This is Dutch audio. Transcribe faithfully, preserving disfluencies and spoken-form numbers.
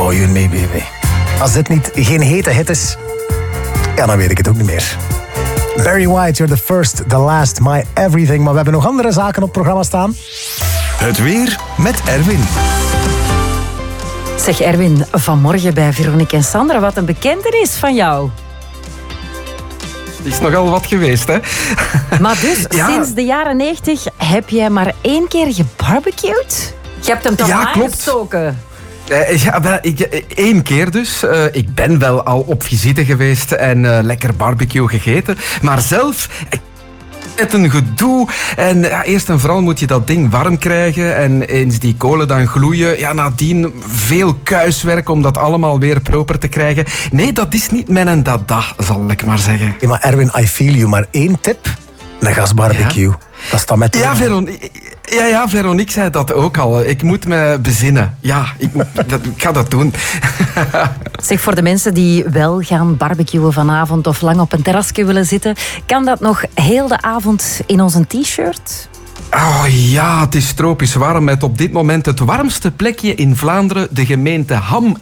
Oh, you and me, baby. Als dit niet geen hete hit is, ja, dan weet ik het ook niet meer. Barry White, You're the First, The Last, My Everything. Maar we hebben nog andere zaken op het programma staan. Het weer met Erwin. Zeg Erwin, vanmorgen bij Veronique en Sandra, wat een bekentenis van jou. Het is nogal wat geweest, hè? Maar dus, ja. sinds de jaren negentig heb jij maar één keer gebarbecued? Je hebt hem toch Ja, klopt. aangestoken? Uh, ja, wel, ik, één keer dus. Uh, ik ben wel al op visite geweest en uh, lekker barbecue gegeten. Maar zelf... Het een gedoe. En ja, eerst en vooral moet je dat ding warm krijgen. En eens die kolen dan gloeien. Ja, nadien veel kuiswerk om dat allemaal weer proper te krijgen. Nee, dat is niet mijn dada, zal ik maar zeggen. Ja, maar Erwin, I feel you. Maar één tip. Een gasbarbecue. Ja? Dat staat met... Ja, Veronique, ja, ja, Veronique zei dat ook al. Ik moet me bezinnen. Ja, ik, moet, dat, ik ga dat doen. Zeg, voor de mensen die wel gaan barbecuen vanavond of lang op een terrasje willen zitten, kan dat nog heel de avond in onze t-shirt? Oh ja, het is tropisch warm met op dit moment het warmste plekje in Vlaanderen, de gemeente Ham